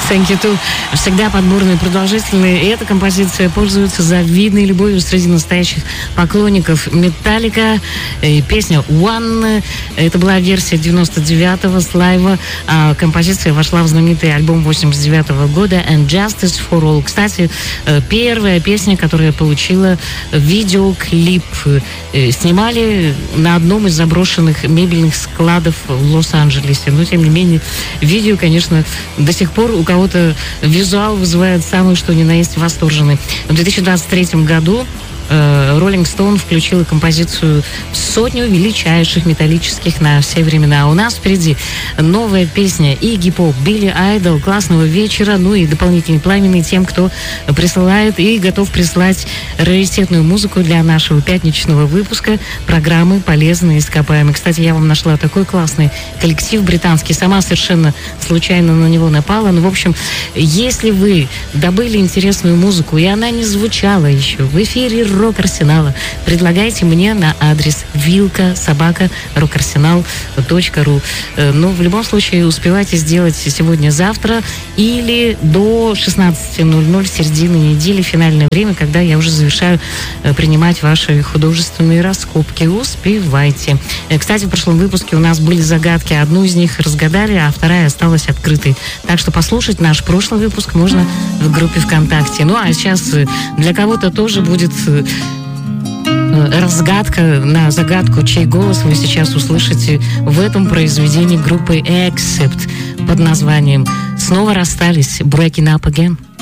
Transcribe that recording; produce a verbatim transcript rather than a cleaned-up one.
Thank you too. Всегда подборные, продолжительные. И эта композиция пользуется завидной любовью среди настоящих поклонников Металлика. Песня One. Это была версия девяносто девятого с лайва. А композиция вошла в знаменитый альбом восемьдесят девятого года And Justice for All. Кстати, первая песня, которая получила видеоклип, снимали на одном из заброшенных мебельных складов в Лос-Анджелесе. Но, тем не менее, видео, конечно, до сих пор у кого-то визуал вызывает самый что ни на есть восторженный. В две тысячи двадцать третьем году Rolling Stone включила композицию в сотню величайших металлических на все времена. А у нас впереди новая песня Iggy Pop, Билли Айдол. Классного вечера, ну и дополнительные пламенные тем, кто присылает и готов прислать раритетную музыку для нашего пятничного выпуска программы «Полезные ископаемые». Кстати, я вам нашла такой классный коллектив британский. Сама совершенно случайно на него напала. Ну, в общем, если вы добыли интересную музыку, и она не звучала еще в эфире Рок-Арсенала, предлагайте мне на адрес вилка собака рок-арсенал точка ру. Ну, в любом случае, успевайте сделать сегодня-завтра или до шестнадцати ноль-ноль середины недели, финальное время, когда я уже завершаю принимать ваши художественные раскопки. Успевайте. Кстати, в прошлом выпуске у нас были загадки. Одну из них разгадали, а вторая осталась открытой. Так что послушать наш прошлый выпуск можно в группе ВКонтакте. Ну, а сейчас для кого-то тоже будет разгадка на загадку, чей голос вы сейчас услышите в этом произведении группы Accept под названием «Снова расстались, Breaking Up Again».